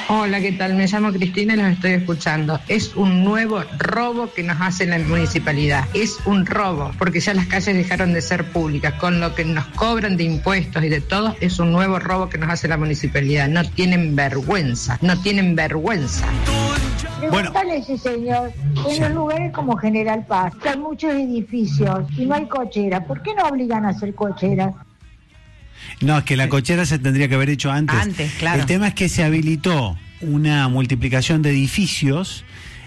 Hola, ¿qué tal? Me llamo Cristina y los estoy escuchando. Es un nuevo robo que nos hace la municipalidad. Es un robo, porque ya las calles dejaron de ser públicas. Con lo que nos cobran de impuestos y de todo, es un nuevo robo que nos hace la municipalidad. No tienen vergüenza, no tienen vergüenza. Pregúntale a ese señor, en los lugares como General Paz, que hay muchos edificios y no hay cochera. ¿Por qué no obligan a hacer cocheras? No, es que la cochera se tendría que haber hecho antes. Antes, claro. El tema es que se habilitó una multiplicación de edificios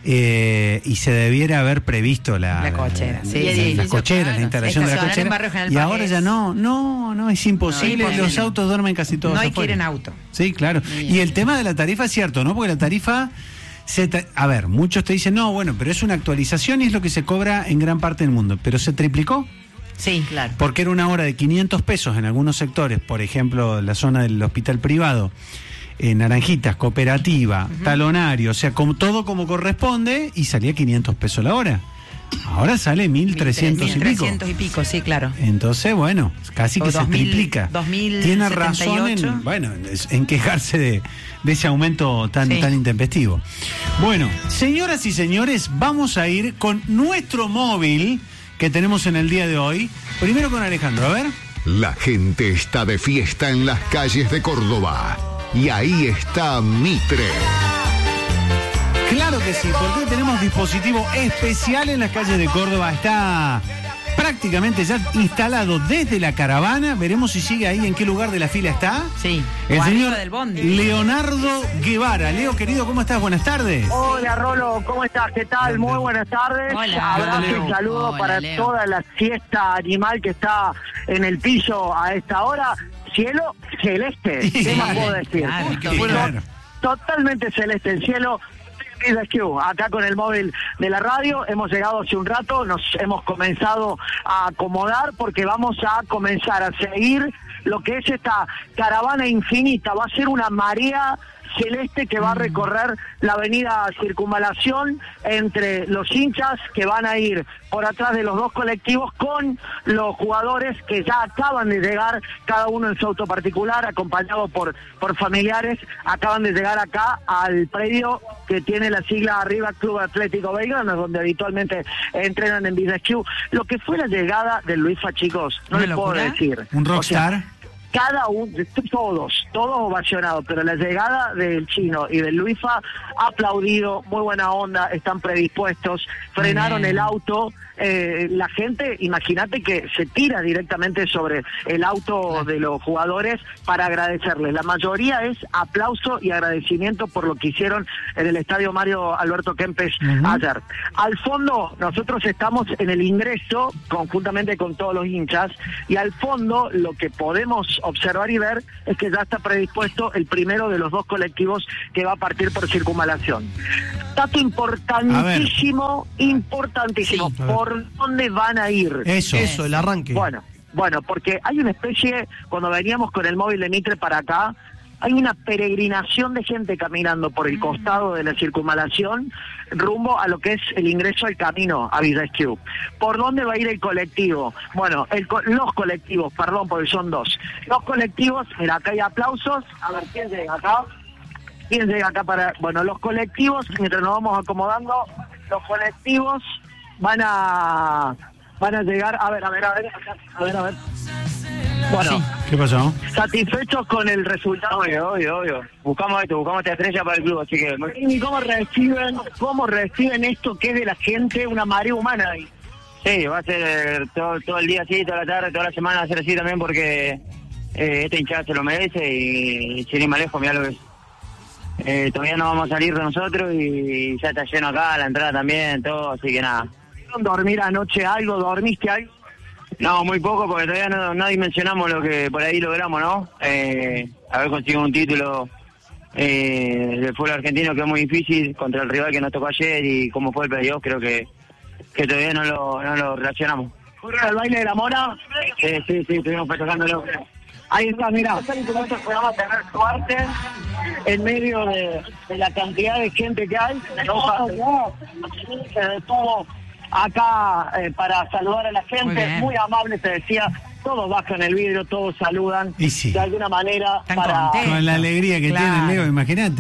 y se debiera haber previsto la cochera. Las cocheras, la instalación de la cochera. Y ahora ya no, es imposible. No, los autos duermen casi todos no hay afuera. que ir en auto. Sí, claro. Y el tema de la tarifa es cierto, ¿no? Porque la tarifa... A ver, muchos te dicen, no, bueno, pero es una actualización y es lo que se cobra en gran parte del mundo. Pero se triplicó. Sí, claro. Porque era una hora de 500 pesos en algunos sectores, por ejemplo, la zona del hospital privado, Naranjitas, Cooperativa, Talonario, o sea, todo como corresponde, y salía 500 pesos la hora. Ahora sale 1.300 y pico. 1.300 y pico, sí, claro. Entonces, bueno, casi que 2000, se triplica. 2078. Tiene razón en quejarse de ese aumento tan intempestivo. Bueno, señoras y señores, vamos a ir con nuestro móvil que tenemos en el día de hoy. Primero con Alejandro, a ver. La gente está de fiesta en las calles de Córdoba. Y ahí está Mitre. Claro que sí, porque hoy tenemos dispositivo especial en las calles de Córdoba. Está prácticamente ya instalado desde la caravana. Veremos si sigue ahí, en qué lugar de la fila está. Sí, el señor del bondi. Leonardo Guevara. Leo, querido, ¿cómo estás? Buenas tardes. Hola, Rolo, ¿cómo estás? ¿Qué tal? Muy buenas tardes. Hola. Abrazo y saludo para Leo. toda la fiesta animal que está en el piso a esta hora. Cielo celeste, ¿qué más puedo decir? Claro. Totalmente celeste el cielo. Acá con el móvil de la radio hemos llegado hace un rato, nos hemos comenzado a acomodar porque vamos a comenzar a seguir lo que es esta caravana infinita. Va a ser una marea celeste que va a recorrer la avenida Circunvalación entre los hinchas que van a ir por atrás de los dos colectivos con los jugadores que ya acaban de llegar, cada uno en su auto particular, acompañado por familiares, acaban de llegar acá al predio que tiene la sigla arriba Club Atlético Belgrano, donde habitualmente entrenan en Villa Esquiú. Lo que fue la llegada de Luisfa, chicos, no les puedo decir. ¿Un rockstar? O sea, cada uno, todos ovacionados, pero la llegada del Chino y del Luisfa, aplaudido, muy buena onda, están predispuestos, frenaron el auto, la gente, imagínate que se tira directamente sobre el auto de los jugadores para agradecerles. La mayoría es aplauso y agradecimiento por lo que hicieron en el estadio Mario Alberto Kempes ayer. Al fondo, nosotros estamos en el ingreso, conjuntamente con todos los hinchas, y al fondo lo que podemos observar y ver es que ya está predispuesto el primero de los dos colectivos que va a partir por Circunvalación. Dato importantísimo, importantísimo. Sí. ¿Por dónde van a ir? Eso, el arranque. Bueno, porque hay una especie, cuando veníamos con el móvil de Mitre para acá, hay una peregrinación de gente caminando por el costado de la Circunvalación rumbo a lo que es el ingreso al camino a Villa Esquiú. ¿Por dónde va a ir el colectivo? Bueno, los colectivos, perdón, porque son dos. Los colectivos, mira, acá hay aplausos. A ver, ¿quién llega acá? ¿Quién llega acá para...? Bueno, los colectivos, mientras nos vamos acomodando, los colectivos van a llegar... A ver. Bueno, sí. ¿Qué pasó? Satisfechos con el resultado. Obvio. Buscamos esta estrella para el club, así que... ¿Y cómo reciben esto que es de la gente, una marea humana ahí? Sí, va a ser todo el día así, toda la tarde, toda la semana va a ser así también porque esta hinchada se lo merece y sin ir más lejos, mirá lo que es. Todavía no vamos a salir de nosotros y ya está lleno acá, la entrada también, todo, así que nada. ¿Dormir anoche algo? ¿Dormiste algo? No, muy poco porque todavía no dimensionamos lo que por ahí logramos, ¿no? Haber conseguido un título del fútbol argentino que es muy difícil contra el rival que nos tocó ayer y cómo fue el playoff, creo que todavía no lo relacionamos. ¿Fueron al baile de la Mora? Sí, estuvimos festejándolo. Ahí está, mirá. Nosotros podemos tener suerte en medio de la cantidad de gente que hay. Se detuvo acá para saludar a la gente, muy amable, te decía, todos bajan el vidrio, todos saludan, sí. De alguna manera están para... Con la alegría que tiene Leo, imagínate.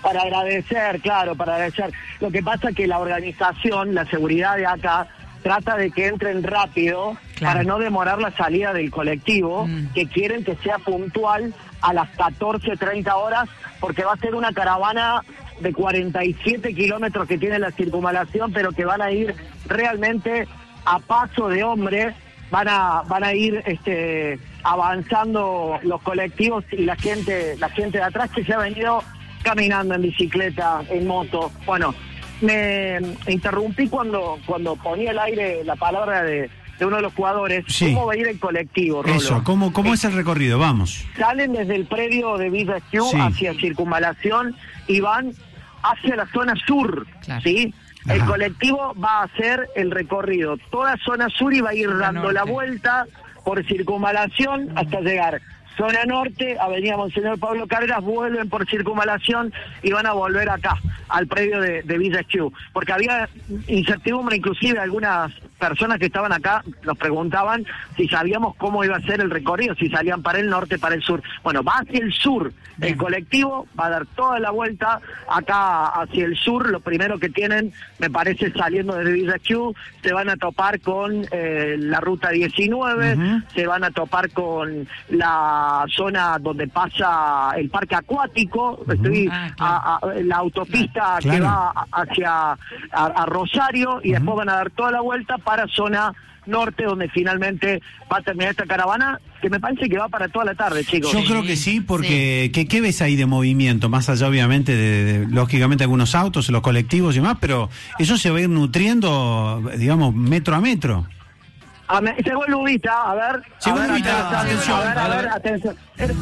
Para agradecer, claro, para agradecer. Lo que pasa es que la organización, la seguridad de acá, trata de que entren rápido para no demorar la salida del colectivo, que quieren que sea puntual a las 14:30 horas, porque va a ser una caravana de 47 kilómetros que tiene la circunvalación, pero que van a ir realmente a paso de hombre, van a ir avanzando los colectivos y la gente de atrás que se ha venido caminando en bicicleta, en moto. Bueno, me interrumpí cuando ponía al aire la palabra de uno de los jugadores. Sí. ¿Cómo va a ir el colectivo, Rolo? Eso, ¿cómo es el recorrido? Vamos. Salen desde el predio de Villa Esquiú hacia Circunvalación y van hacia la zona sur, ¿sí? El colectivo va a hacer el recorrido toda zona sur y va a ir dando la vuelta por Circunvalación hasta llegar zona norte, Avenida Monseñor Pablo Carreras, vuelven por Circunvalación y van a volver acá, al predio de Villa Esquiú. Porque había incertidumbre, inclusive algunas personas que estaban acá nos preguntaban si sabíamos cómo iba a ser el recorrido, si salían para el norte, para el sur. Bueno, va hacia el sur, el colectivo va a dar toda la vuelta acá hacia el sur. Lo primero que tienen, me parece, saliendo desde Villa Esquiú, se van a topar con la ruta 19, se van a topar con la zona donde pasa el parque acuático, la autopista que va hacia a Rosario, y después van a dar toda la vuelta para zona norte, donde finalmente va a terminar esta caravana, que me parece que va para toda la tarde, chicos. Yo creo que sí, porque ¿qué ves ahí de movimiento? Más allá, obviamente, de lógicamente, algunos autos, los colectivos y demás, pero eso se va a ir nutriendo, digamos, metro a metro. Llegó Lubita, a ver. Llegó a ver, Lubita, atención. A ver, atención.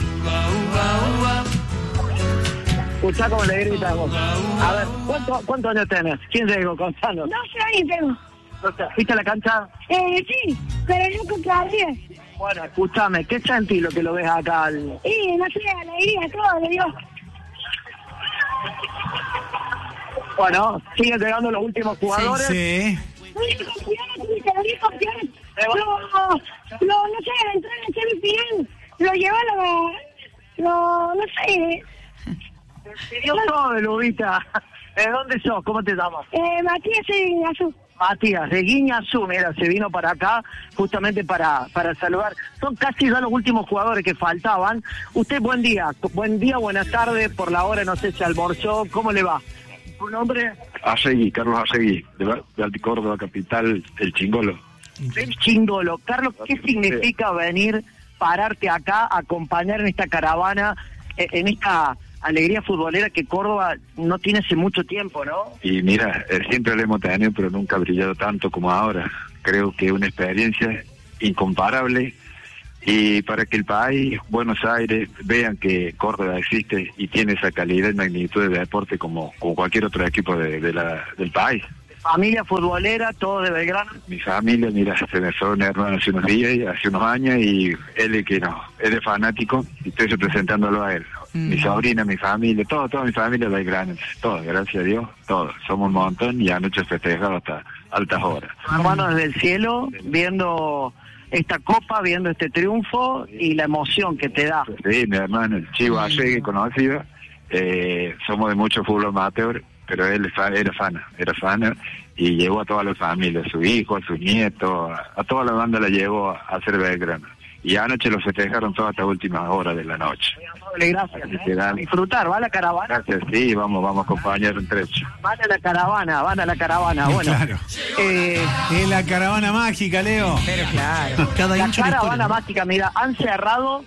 Escuchá cómo le grita vos. A ver, ¿cuántos años tenés? ¿Quién llegó? Contanos. 12 años tengo. ¿Viste la cancha? Sí, pero nunca cabría. Bueno, escúchame, ¿qué sentís lo que lo ves acá? Sí, no sé, alegría, todo, le digo. Bueno, siguen llegando los últimos jugadores. Sí. No sé, entró en el semifinal, lo llevó no sé. Yo soy, Lubita. ¿De dónde sos? ¿Cómo te llamas? Matías Guiñazú. Matías, de Guiñazú, mira, se vino para acá justamente para saludar. Son casi ya los últimos jugadores que faltaban. Usted, buen día, buenas tardes, por la hora no sé si almorzó, ¿cómo le va? ¿Tu nombre? Asegui, Carlos Asegui, de Córdoba capital, el Chingolo. El Chingolo. Carlos, ¿qué significa venir, pararte acá, acompañar en esta caravana, en esta alegría futbolera que Córdoba no tiene hace mucho tiempo, ¿no? Y mira, siempre lo hemos tenido, pero nunca ha brillado tanto como ahora. Creo que es una experiencia incomparable, y para que el país, Buenos Aires, vean que Córdoba existe y tiene esa calidad y magnitud de deporte como cualquier otro equipo del país. Familia futbolera, todo de Belgrano. Mi familia, mira, se me fue un hermano hace unos días, hace unos años, y él es de fanático, y estoy representándolo a él. Mi sobrina, mi familia, toda mi familia de Belgrano, todo, gracias a Dios, todo. Somos un montón, y anoche festejado hasta altas horas. Hermanos desde el cielo, viendo esta copa, viendo este triunfo y la emoción que te da. Sí, mi hermano, el Chivo Arregui, conocido, somos de mucho fútbol amateur, pero él era fan y llevó a toda la familia, a su hijo, a sus nietos, a toda la banda la llevó a hacer Belgrano. Y anoche lo festejaron todas hasta últimas horas de la noche. Gracias. A disfrutar, ¿va a la caravana? Gracias, sí, vamos a acompañar un trecho. Van a la caravana. Bueno, claro. Es la caravana mágica, Leo. Pero claro. La caravana mágica, mira, han cerrado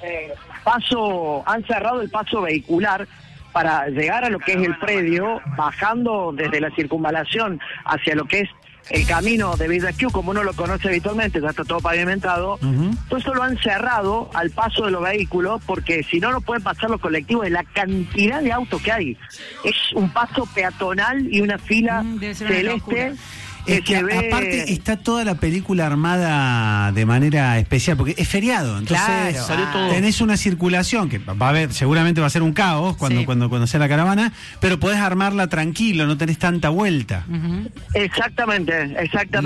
el paso vehicular para llegar a lo que es el predio, bajando desde la circunvalación hacia lo que es el camino de Villa Esquiú, como uno lo conoce habitualmente, ya está todo pavimentado. Todo eso lo han cerrado al paso de los vehículos, porque si no pueden pasar los colectivos de la cantidad de autos que hay. Es un paso peatonal y una fila celeste. Es que aparte está toda la película armada de manera especial, porque es feriado, entonces tenés una circulación que va a haber, seguramente va a ser un caos cuando sea la caravana, pero podés armarla tranquilo, no tenés tanta vuelta. Exactamente.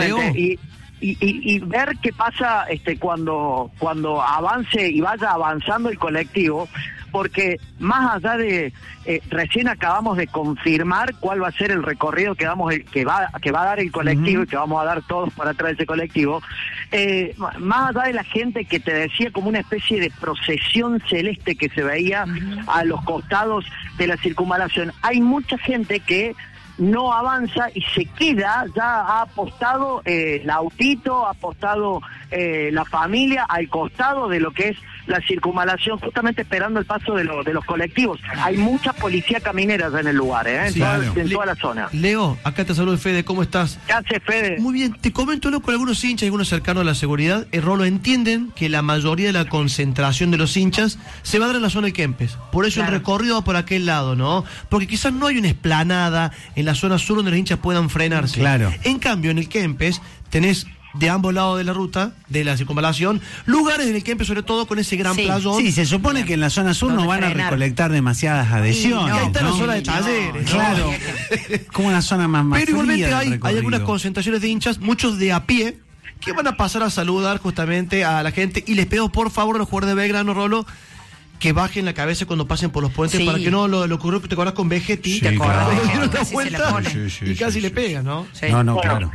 Y ver qué pasa cuando avance y vaya avanzando el colectivo. porque más allá de recién acabamos de confirmar cuál va a ser el recorrido que va a dar el colectivo y que vamos a dar todos para atrás de ese colectivo, más allá de la gente que te decía como una especie de procesión celeste que se veía a los costados de la circunvalación, hay mucha gente que no avanza y se queda, ya ha apostado el autito, ha apostado la familia al costado de lo que es la circunvalación, justamente esperando el paso de los colectivos. Hay mucha policía caminera en el lugar, en toda la zona. Leo, acá te saludo Fede, ¿cómo estás? ¿Qué haces, Fede? Muy bien, te comento con algunos hinchas y algunos cercanos a la seguridad. Rolo, entienden que la mayoría de la concentración de los hinchas se va a dar en la zona del Kempes. Por eso el recorrido va por aquel lado, ¿no? Porque quizás no hay una explanada en la zona sur donde los hinchas puedan frenarse. Claro. En cambio, en el Kempes tenés de ambos lados de la ruta, de la circunvalación, lugares en el Kempes, sobre todo con ese gran playón. Sí, se supone que en la zona sur no van a recolectar demasiadas adhesiones. Y ahí está ¿no? la zona de talleres. ¿no? Claro, como una zona más Pero igualmente hay recorrido. algunas concentraciones de hinchas, muchos de a pie, que van a pasar a saludar justamente a la gente. Y les pido por favor a los jugadores de Belgrano, Rolo, que bajen la cabeza cuando pasen por los puentes para que no lo ocurrió que te acordás con Vegetti, te acordás, le dieron una vuelta y casi le pegan, ¿no? Sí. No, claro.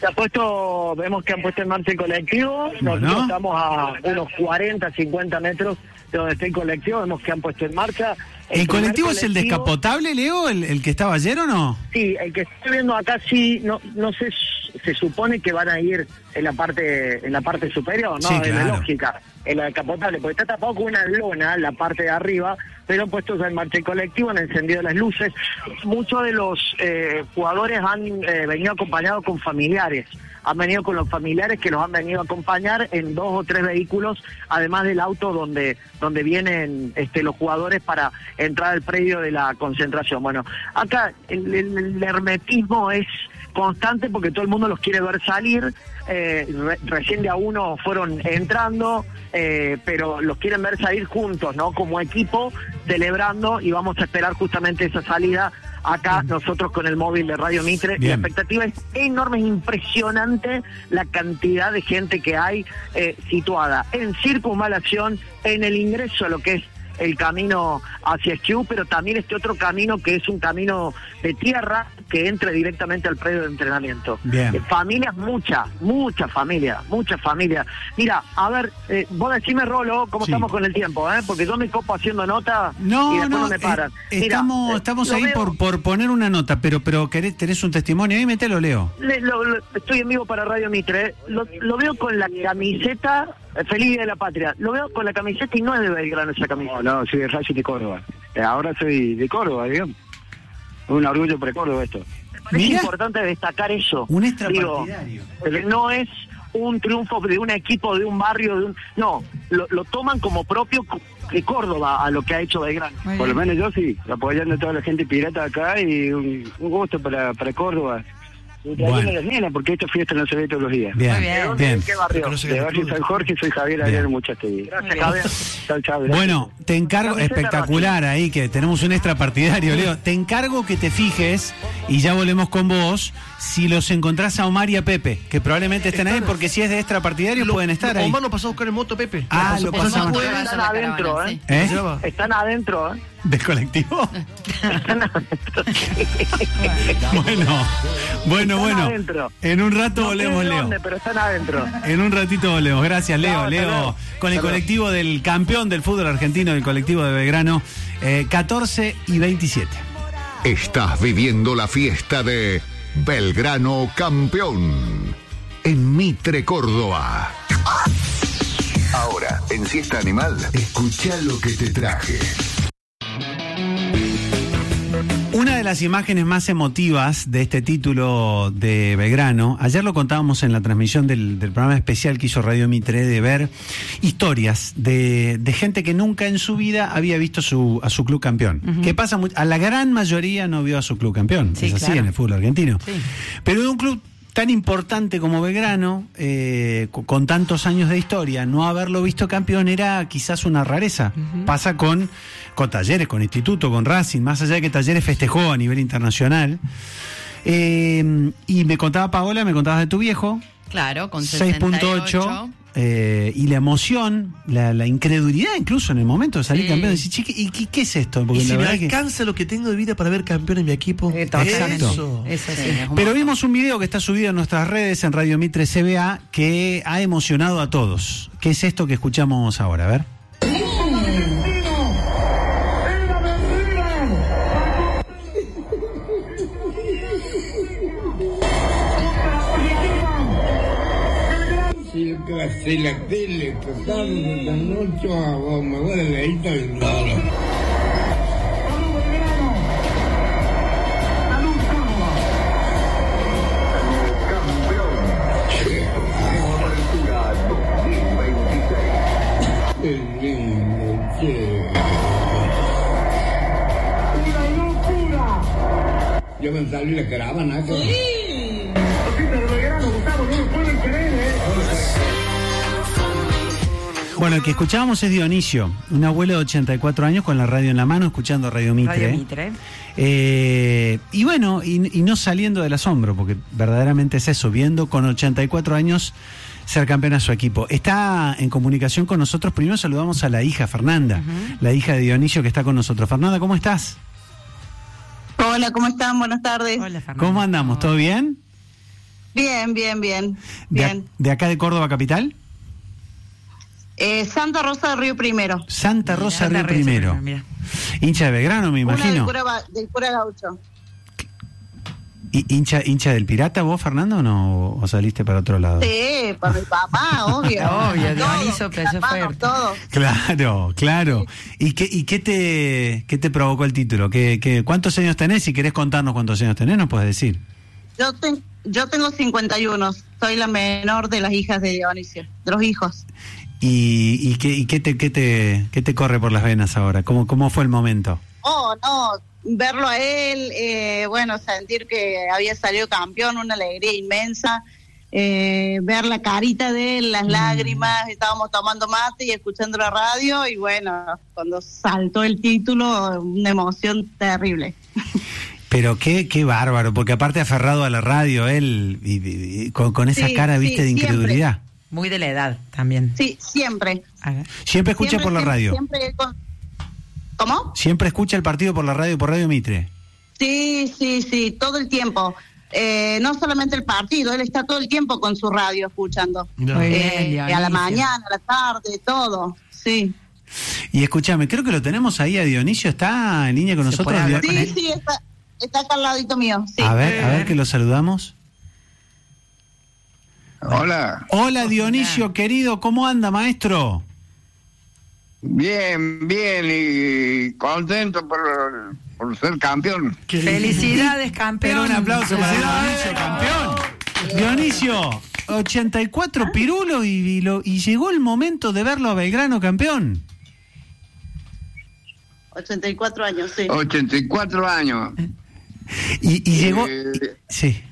Vemos que han puesto en marcha el colectivo, nosotros estamos a unos 40, 50 metros de donde está el colectivo, vemos que han puesto en marcha. ¿El colectivo es el descapotable, Leo, el que estaba ayer o no? Sí, el que estoy viendo acá sí, no sé, se supone que van a ir en la parte superior, ¿no? Sí, Es claro. la lógica, en la descapotable, porque está tapado con una lona en la parte de arriba, pero han puesto en marcha el colectivo, han encendido las luces. Muchos de los jugadores han venido acompañados con familiares. Han venido con los familiares que los han venido a acompañar en 2 o 3 vehículos, además del auto donde vienen los jugadores para entrar al predio de la concentración. Bueno, acá el hermetismo es constante porque todo el mundo los quiere ver salir. Recién de a uno fueron entrando, pero los quieren ver salir juntos, ¿no? Como equipo, celebrando, y vamos a esperar justamente esa salida acá nosotros con el móvil de Radio Mitre. Bien. La expectativa es enorme, es impresionante la cantidad de gente que hay situada en circunvalación, en el ingreso a lo que es el camino hacia Esquiú, pero también este otro camino que es un camino de tierra que entra directamente al predio de entrenamiento. Bien. Familias, mucha familia. Mira, a ver, vos decime, Rolo, cómo estamos con el tiempo, porque yo me copo haciendo nota y después no me paran. Mira, estamos ahí por poner una nota, pero tenés un testimonio ahí, mételo, Leo. Estoy en vivo para Radio Mitre, lo veo con la camiseta. Feliz Día de la Patria. Lo veo con la camiseta y no es de Belgrano esa camiseta. No, soy de Racing de Córdoba. Ahora soy de Córdoba, digamos. Un orgullo para Córdoba esto. Me parece importante destacar eso. Un extrapartidario. No es un triunfo de un equipo, de un barrio, no, lo toman como propio de Córdoba a lo que ha hecho Belgrano. Por lo menos yo sí, apoyando a toda la gente pirata acá y un gusto para Córdoba. Bueno. Las nenas, porque esta fiesta no se ve todos los días. Bien, bien. ¿Qué barrio? De Barrio San Jorge, soy Javier Ariel Muchastegui. Gracias, Javier. Chao, Bueno, te encargo, espectacular ahí, que tenemos un extrapartidario, Leo. Te encargo que te fijes, y ya volvemos con vos, si los encontrás a Omar y a Pepe, que probablemente estén ahí, porque si es de extrapartidario pueden estar ahí. Omar lo pasó a buscar en moto, Pepe. Lo pasaron. Están adentro, Están adentro, ¿Del colectivo? Bueno. Adentro. En un rato No volvemos, sé de Leo. dónde, pero están adentro. En un ratito volvemos. Gracias, Leo. Chao, Leo, luego. con el colectivo del campeón del fútbol argentino, del colectivo de Belgrano, 14 y 27. Estás viviendo la fiesta de Belgrano Campeón en Mitre, Córdoba. Ahora, en Siesta Animal, escucha lo que te traje. Una de las imágenes más emotivas de este título de Belgrano, ayer lo contábamos en la transmisión del programa especial que hizo Radio Mitre, de ver historias de gente que nunca en su vida había visto a su club campeón. Que pasa a la gran mayoría no vio a su club campeón, Sí, es así claro. en el fútbol argentino. Sí. Pero de un club tan importante como Belgrano, con tantos años de historia, no haberlo visto campeón era quizás una rareza. Pasa con Talleres, con Instituto, con Racing, más allá de que Talleres festejó a nivel internacional. Y me contaba Paola, me contabas de tu viejo, Claro, con 6.8. Y la emoción, la incredulidad incluso en el momento de salir campeón, decir, chiqui, ¿y qué es esto? Porque y si la me verdad alcanza lo que tengo de vida para ver campeón en mi equipo. Eso sí. Pero vimos un video que está subido en nuestras redes, en Radio Mitre CBA, que ha emocionado a todos. ¿Qué es esto que escuchamos ahora? A ver. Si la tele tocando la noche me voy a leer el lado. Yo me salí la caravana. Bueno, el que escuchábamos es Dionisio, un abuelo de 84 años con la radio en la mano, escuchando Radio Mitre. Y bueno, y no saliendo del asombro, porque verdaderamente es eso, viendo con 84 años ser campeón a su equipo. Está en comunicación con nosotros. Primero saludamos a la hija, Fernanda, la hija de Dionisio que está con nosotros. Fernanda, ¿cómo estás? Hola, ¿cómo están? Buenas tardes. Hola, Fernanda. ¿Cómo andamos? ¿Todo bien? Bien. ¿De acá de Córdoba capital? Santa Rosa de Río Primero. Santa Rosa de Río Primero. Hincha de Belgrano, me imagino. Del cura Gaucho. ¿Y hincha del Pirata vos, Fernando, o no? ¿O saliste para otro lado? Sí, por mi papá, obvio. Obvio, Dioniso, pero fuerte. Todo. Claro. ¿Y qué te provocó el título? ¿Cuántos años tenés? Si querés contarnos cuántos años tenés, nos puedes decir. Yo tengo 51. Soy la menor de las hijas de Dionisio, de los hijos. ¿Y qué te corre por las venas ahora? ¿Cómo fue el momento? Oh, no, verlo a él, sentir que había salido campeón, una alegría inmensa, ver la carita de él, las lágrimas, estábamos tomando mate y escuchando la radio, y bueno, cuando saltó el título, una emoción terrible. Pero qué bárbaro, porque aparte aferrado a la radio, él, y con esa cara, viste, de incredulidad. Siempre. Muy de la edad también. Sí, siempre. ¿Siempre escucha por la radio? ¿Cómo? ¿Siempre escucha el partido por la radio, por Radio Mitre? Sí, todo el tiempo. No solamente el partido, él está todo el tiempo con su radio escuchando. Muy bien, a la mañana, a la tarde, todo, sí. Y escúchame, creo que lo tenemos ahí a Dionisio, ¿está en línea con nosotros? Sí, está acá al ladito mío. Sí. A ver que lo saludamos. Hola Dionisio, querido, ¿cómo anda, maestro? Bien, y contento por ser campeón. Felicidades, campeón. Pero un aplauso para Dionisio, campeón. Dionisio, 84 pirulos y llegó el momento de verlo a Belgrano campeón. 84 años, sí. 84 años. Y llegó... Sí.